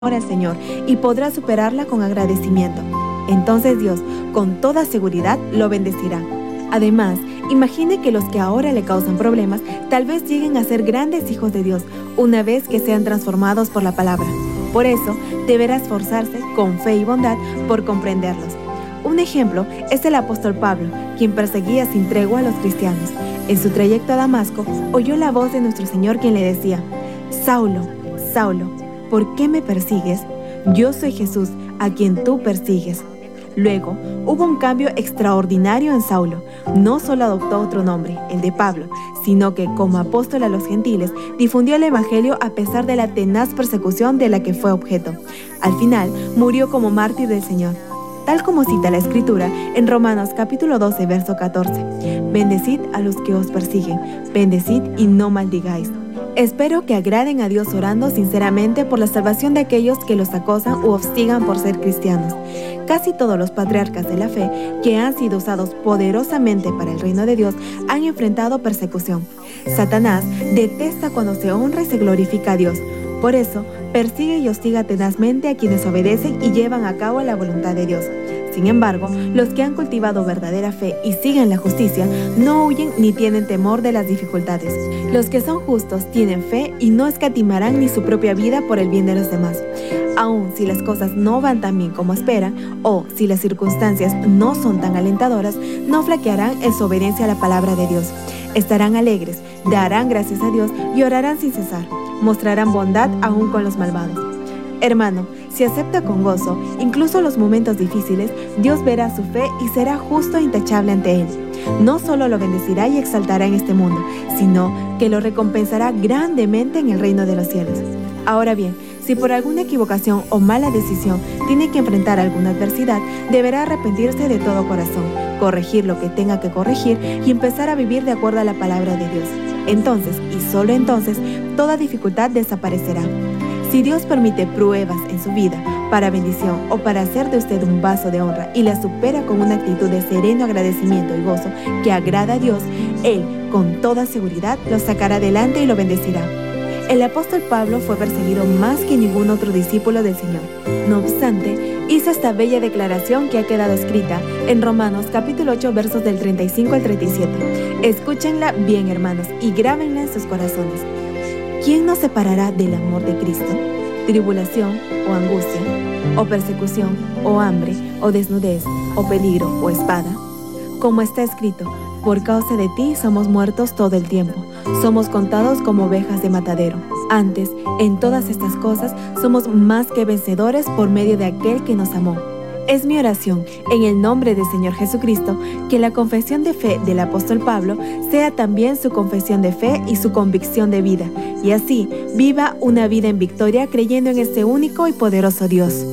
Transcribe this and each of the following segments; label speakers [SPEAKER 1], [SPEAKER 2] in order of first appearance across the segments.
[SPEAKER 1] al Señor y podrá superarla con agradecimiento. Entonces Dios, con toda seguridad, lo bendecirá. Además, imagine que los que ahora le causan problemas tal vez lleguen a ser grandes hijos de Dios una vez que sean transformados por la palabra. Por eso, deberá esforzarse con fe y bondad por comprenderlos. Un ejemplo es el apóstol Pablo, quien perseguía sin tregua a los cristianos. En su trayecto a Damasco, oyó la voz de nuestro Señor quien le decía: Saulo, Saulo, ¿por qué me persigues? Yo soy Jesús, a quien tú persigues. Luego, hubo un cambio extraordinario en Saulo. No solo adoptó otro nombre, el de Pablo, sino que, como apóstol a los gentiles, difundió el evangelio a pesar de la tenaz persecución de la que fue objeto. Al final, murió como mártir del Señor. Tal como cita la Escritura en Romanos capítulo 12, verso 14. Bendecid a los que os persiguen, bendecid y no maldigáis. Espero que agraden a Dios orando sinceramente por la salvación de aquellos que los acosan u hostigan por ser cristianos. Casi todos los patriarcas de la fe que han sido usados poderosamente para el reino de Dios han enfrentado persecución. Satanás detesta cuando se honra y se glorifica a Dios. Por eso, persigue y hostiga tenazmente a quienes obedecen y llevan a cabo la voluntad de Dios. Sin embargo, los que han cultivado verdadera fe y siguen la justicia no huyen ni tienen temor de las dificultades. Los que son justos tienen fe y no escatimarán ni su propia vida por el bien de los demás. Aun si las cosas no van tan bien como esperan o si las circunstancias no son tan alentadoras, no flaquearán en su obediencia a la palabra de Dios. Estarán alegres, darán gracias a Dios y orarán sin cesar. Mostrarán bondad aún con los malvados. Hermano, si acepta con gozo, incluso los momentos difíciles, Dios verá su fe y será justo e intachable ante él. No solo lo bendecirá y exaltará en este mundo, sino que lo recompensará grandemente en el reino de los cielos. Ahora bien, si por alguna equivocación o mala decisión tiene que enfrentar alguna adversidad, deberá arrepentirse de todo corazón, corregir lo que tenga que corregir y empezar a vivir de acuerdo a la palabra de Dios. Entonces, y solo entonces, toda dificultad desaparecerá. Si Dios permite pruebas en su vida para bendición o para hacer de usted un vaso de honra y la supera con una actitud de sereno agradecimiento y gozo que agrada a Dios, Él, con toda seguridad, lo sacará adelante y lo bendecirá. El apóstol Pablo fue perseguido más que ningún otro discípulo del Señor. No obstante, hizo esta bella declaración que ha quedado escrita en Romanos capítulo 8, versos del 35 al 37. Escúchenla bien, hermanos, y grábenla en sus corazones. ¿Quién nos separará del amor de Cristo? ¿Tribulación o angustia? ¿O persecución? ¿O hambre? ¿O desnudez? ¿O peligro? ¿O espada? Como está escrito, por causa de ti somos muertos todo el tiempo. Somos contados como ovejas de matadero. Antes, en todas estas cosas, somos más que vencedores por medio de aquel que nos amó. Es mi oración, en el nombre del Señor Jesucristo, que la confesión de fe del apóstol Pablo sea también su confesión de fe y su convicción de vida, y así viva una vida en victoria creyendo en este único y poderoso Dios.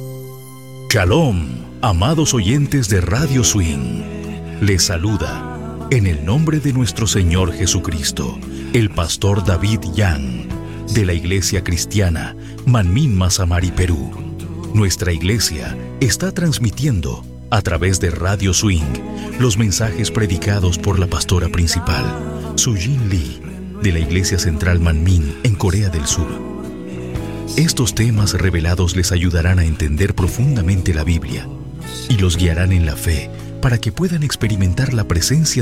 [SPEAKER 2] Shalom, amados oyentes de Radio Swing. Les saluda, en el nombre de nuestro Señor Jesucristo, el pastor David Yang, de la Iglesia Cristiana Manmin Mazamari, Perú. Nuestra iglesia está transmitiendo a través de Radio Swing los mensajes predicados por la pastora principal, Sujin Lee, de la Iglesia Central Manmin en Corea del Sur. Estos temas revelados les ayudarán a entender profundamente la Biblia y los guiarán en la fe para que puedan experimentar la presencia